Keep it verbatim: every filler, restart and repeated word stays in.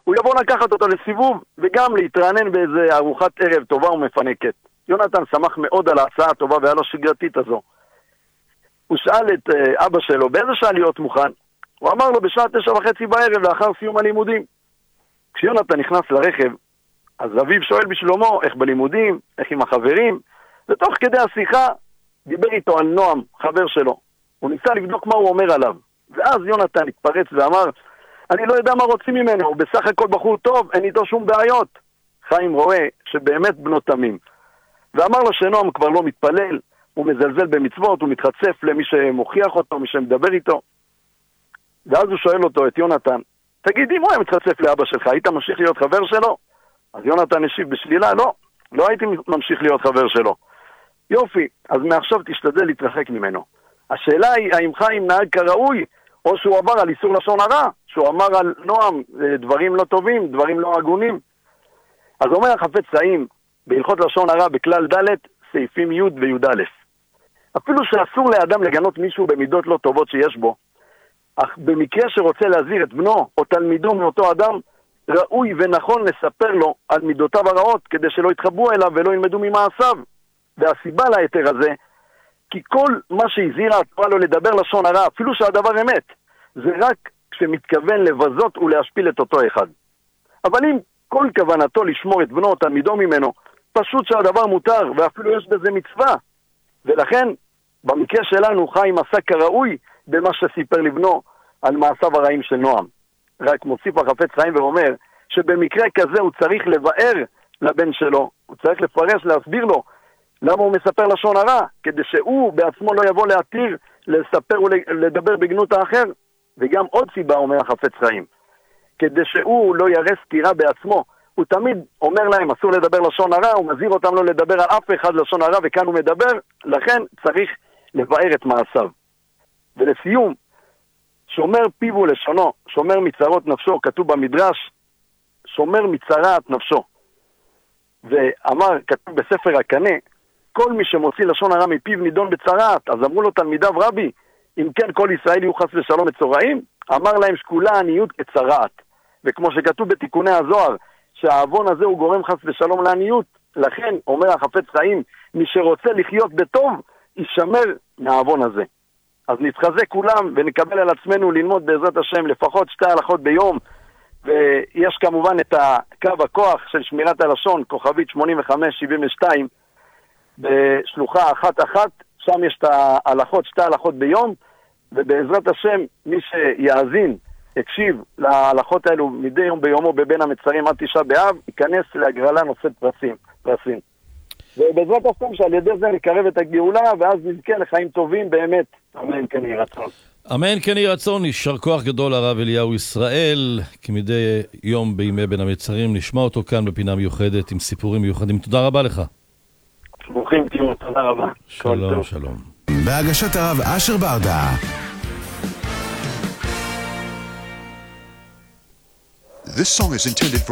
הוא יבוא לקחת אותו לסיבוב, וגם להתרענן באיזה ארוחת ערב טובה ומפנקת. יונתן שמח מאוד על ההצעה הטובה והלא שגרתית הזו. הוא שאל את uh, אבא שלו, באיזה שעה להיות מוכן? הוא אמר לו, בשעה תשע וחצי בערב, לאחר סיום הלימודים. כשיונתן נכנס לרכב, אז אביו שואל בשלומו, איך בלימודים, איך עם החברים, ותוך כדי השיחה, דיבר איתו על נועם, חבר שלו. הוא ניסה לבדוק מה הוא אומר עליו. ואז יונתן התפרץ ואמר, אני לא יודע מה רוצים ממנו, הוא בסך הכל בחור טוב, אין איתו שום בעיות. חיים רואה שבאמת בנו תמים. ואמר לו שנועם כבר לא מתפלל, הוא מזלזל במצוות, הוא מתחצף למי שמוכיח אותו, מי שמדבר איתו. ואז הוא שואל אותו, את יונתן, תגיד, אם הוא היה מתחצף לאבא שלך, היית ממשיך להיות חבר שלו? אז יונתן השיב בשלילה, לא, לא הייתי ממשיך להיות חבר שלו. יופי, אז מעכשיו תשתדל להתרחק ממנו. השאלה היא, האם חיים נהג כראוי, או שהוא עבר על איסור לשון הרע, שהוא אמר על נועם דברים לא טובים, דברים לא הגונים. אז אומר החפץ חיים, בהלכות לשון הרע בכלל ד' סעיפים י' וי' א'. אפילו שאסור לאדם לגנות מישהו במידות לא טובות שיש בו, אך במקרה שרוצה להזהיר את בנו או תלמידו מאותו אדם, ראוי ונכון לספר לו על מידותיו הרעות, כדי שלא יתחברו אליו ולא ילמדו ממעשיו. והסיבה להיתר הזה, כי כל מה שהזהירה התורה לו לדבר לשון הרע, אפילו שהדבר אמת, זה רק כשמתכוון לבזות ולהשפיל את אותו אחד. אבל אם כל כוונתו לשמור את בנו או תלמידו ממנו, פשוט שהדבר מותר, ואפילו יש בזה מצווה. ולכן, במקרה שלנו, חיים עשה כראוי במה שסיפר לבנו על מעשיו הרעים של נועם. רק מוסיף החפץ חיים ואומר, שבמקרה כזה הוא צריך לבאר לבן שלו, הוא צריך לפרש, להסביר לו, למה הוא מספר לשון הרע, כדי שהוא בעצמו לא יבוא להתיר, לספר ולדבר בגנות האחר. וגם עוד סיבה אומר החפץ חיים, כדי שהוא לא יראה סתירה בעצמו, הוא תמיד אומר להם, אסור לדבר לשון הרע, הוא מזהיר אותם לא לדבר על אף אחד לשון הרע, וכאן הוא מדבר, לכן צריך לבאר את מעשיו. ולסיום, שומר פיו ולשונו, שומר מצרות נפשו, כתוב במדרש, שומר מצרת נפשו. ואמר, כתוב בספר הקנה, כל מי שמוציא לשון הרע מפיו נידון בצרת. אז אמרו לו תלמידיו, רבי, אם כן כל ישראל יהיו חס ושלום מצורעים, אמר להם שקולה עניות כצרת. וכמו שכתוב בתיקוני הזוהר, שהאבון הזה הוא גורם חס ושלום לעניות, לכן אומר החפץ חיים, מי שרוצה לחיות בטוב, ישמר מהאבון הזה. אז נתחזק כולם ונקבל על עצמנו ללמוד בעזרת השם לפחות שתי הלכות ביום, ויש כמובן את קו הכוח של שמירת הלשון, כוכבית שמונים וחמש שבעים ושתיים, בשלוחה אחת אחת, שם יש את ההלכות, שתי הלכות ביום, ובעזרת השם מי שיאזין, הקשיב להלכות האלו מדי יום ביומו בבין המצרים עד תשעה באב, ייכנס להגרלה נושאת פרסים, פרסים. ובעזרת השם שעל ידי זה נקרב את הגאולה, ואז נזכה לחיים טובים באמת. אמן כן יהי רצון. אמן כן יהי רצון. יישר כוח גדול הרב אליהו ישראל, כמדי יום בימי בין המצרים. נשמע אותו כאן בפינה מיוחדת עם סיפורים מיוחדים. תודה רבה לך. ברוכים תהיו, תודה רבה. שלום, שלום. בהגשת הרב אשר ברדה. This song is intended for